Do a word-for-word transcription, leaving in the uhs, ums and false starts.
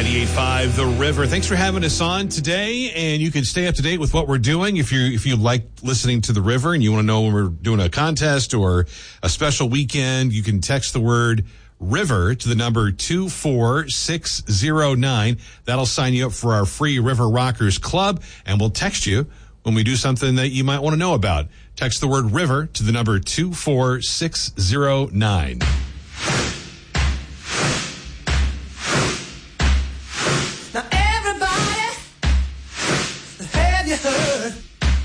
ninety-eight point five The River. Thanks for having us on today, and you can stay up to date with what we're doing if you if you like listening to The River and you want to know when we're doing a contest or a special weekend. You can text the word River to the number two four six zero nine. That'll sign you up for our free River Rockers Club, and we'll text you when we do something that you might want to know about. Text the word River to the number two four six zero nine.